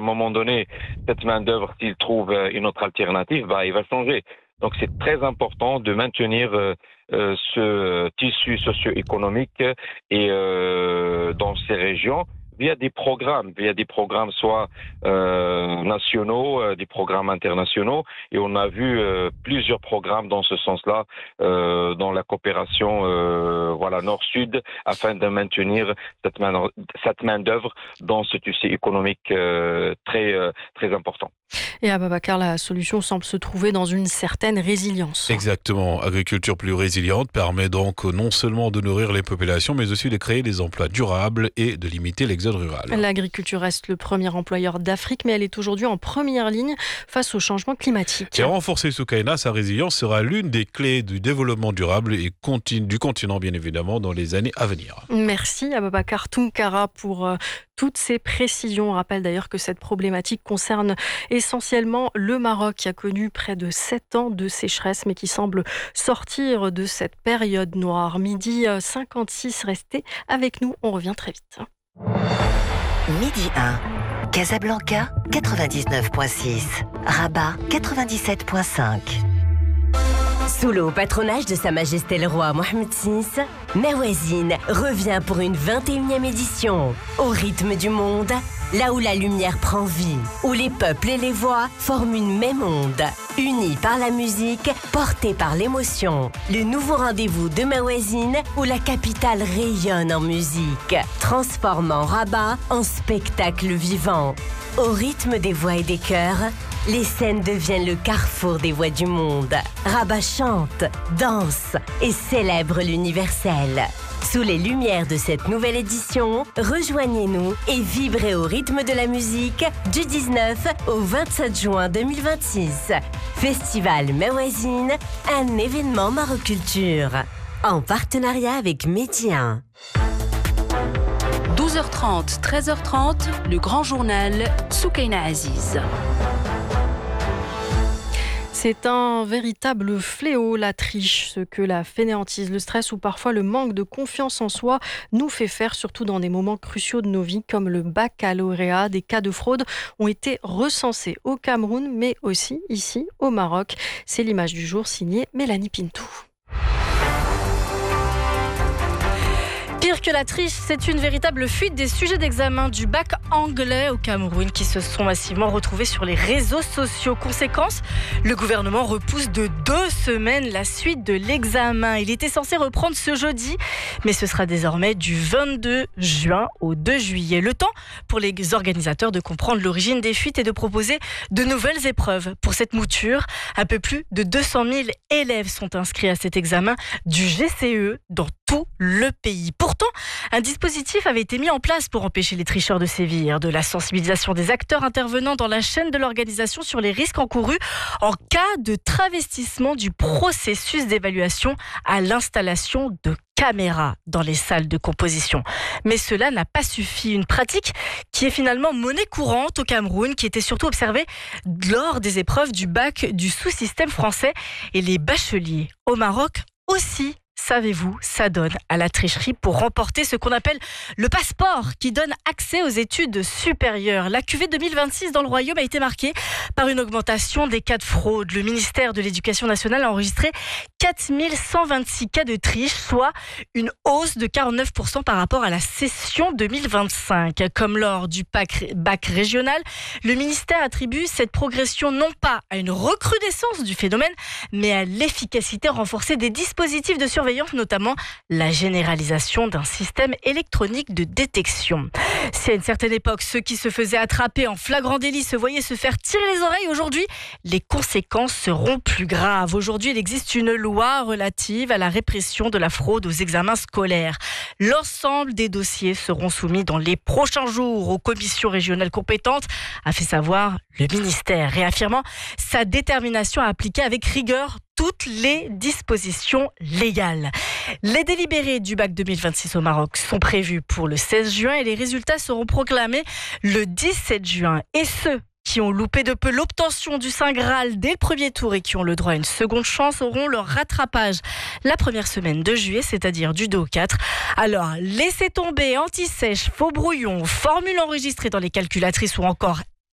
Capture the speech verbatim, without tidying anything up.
moment donné, cette main-d'œuvre, s'il trouve une autre alternative, bah, il va changer. Donc c'est très important de maintenir euh, euh, ce tissu socio-économique et euh, dans ces régions via des programmes, via des programmes soit euh, nationaux, euh, des programmes internationaux, et on a vu euh, plusieurs programmes dans ce sens-là, euh, dans la coopération euh, voilà nord-sud, afin de maintenir cette main cette main d'œuvre dans ce tissu économique euh, très euh, très important. Et Ababacar, la solution semble se trouver dans une certaine résilience. Exactement. Agriculture plus résiliente permet donc non seulement de nourrir les populations, mais aussi de créer des emplois durables et de limiter l'exode rural. L'agriculture reste le premier employeur d'Afrique, mais elle est aujourd'hui en première ligne face au changement climatique. Et renforcer Soukaina, sa résilience sera l'une des clés du développement durable et continu, du continent, bien évidemment, dans les années à venir. Merci Ababacar Tounkara pour euh, toutes ces précisions. On rappelle d'ailleurs que cette problématique concerne essentiellement le Maroc, qui a connu près de sept ans de sécheresse, mais qui semble sortir de cette période noire. Midi cinquante-six, restez avec nous, on revient très vite. Midi un, Casablanca quatre-vingt-dix-neuf virgule six, Rabat quatre-vingt-dix-sept virgule cinq. Sous le haut patronage de Sa Majesté le Roi Mohammed six, Mawazine revient pour une vingt et unième édition. Au rythme du monde, là où la lumière prend vie, où les peuples et les voix forment une même onde. Unis par la musique, portés par l'émotion. Le nouveau rendez-vous de Mawazine, où la capitale rayonne en musique, transformant Rabat en spectacle vivant. Au rythme des voix et des chœurs, les scènes deviennent le carrefour des voix du monde. Rabat chante, danse et célèbre l'universel. Sous les lumières de cette nouvelle édition, rejoignez-nous et vibrez au rythme de la musique du dix-neuf au vingt-sept juin deux mille vingt-six. Festival Mawazine, un événement Maroculture. En partenariat avec Midi un. douze heures trente, treize heures trente, le grand journal Soukaina Aziz. C'est un véritable fléau, la triche, ce que la fainéantise, le stress ou parfois le manque de confiance en soi nous fait faire, surtout dans des moments cruciaux de nos vies comme le baccalauréat. Des cas de fraude ont été recensés au Cameroun, mais aussi ici au Maroc. C'est l'image du jour signée Mélanie Pintou. Pire que la triche, c'est une véritable fuite des sujets d'examen du bac anglais au Cameroun qui se sont massivement retrouvés sur les réseaux sociaux. Conséquence, le gouvernement repousse de deux semaines la suite de l'examen. Il était censé reprendre ce jeudi, mais ce sera désormais du vingt-deux juin au deux juillet. Le temps pour les organisateurs de comprendre l'origine des fuites et de proposer de nouvelles épreuves. Pour cette mouture, un peu plus de deux cent mille élèves sont inscrits à cet examen du G C E dans tout le pays. Pourtant, un dispositif avait été mis en place pour empêcher les tricheurs de sévir, de la sensibilisation des acteurs intervenant dans la chaîne de l'organisation sur les risques encourus en cas de travestissement du processus d'évaluation à l'installation de caméras dans les salles de composition. Mais cela n'a pas suffi. Une pratique qui est finalement monnaie courante au Cameroun, qui était surtout observée lors des épreuves du bac du sous-système français, et les bacheliers au Maroc aussi. Savez-vous, ça donne à la tricherie pour remporter ce qu'on appelle le passeport qui donne accès aux études supérieures. La cuvée deux mille vingt-six dans le Royaume a été marquée par une augmentation des cas de fraude. Le ministère de l'Éducation nationale a enregistré quatre mille cent vingt-six cas de triche, soit une hausse de quarante-neuf pour cent par rapport à la session deux mille vingt-cinq. Comme lors du bac, bac régional, le ministère attribue cette progression non pas à une recrudescence du phénomène, mais à l'efficacité renforcée des dispositifs de surveillance, notamment la généralisation d'un système électronique de détection. Si à une certaine époque, ceux qui se faisaient attraper en flagrant délit se voyaient se faire tirer les oreilles, aujourd'hui, les conséquences seront plus graves. Aujourd'hui, il existe une loi relative à la répression de la fraude aux examens scolaires. L'ensemble des dossiers seront soumis dans les prochains jours aux commissions régionales compétentes, a fait savoir le ministère, réaffirmant sa détermination à appliquer avec rigueur toutes les dispositions légales. Les délibérés du bac deux mille vingt-six au Maroc sont prévus pour le seize juin et les résultats seront proclamés le dix-sept juin. Et ceux qui ont loupé de peu l'obtention du Saint Graal dès le premier tour et qui ont le droit à une seconde chance auront leur rattrapage la première semaine de juillet, c'est-à-dire du deux au quatre. Alors, laissez tomber anti-sèche, faux brouillon, formule enregistrée dans les calculatrices ou encore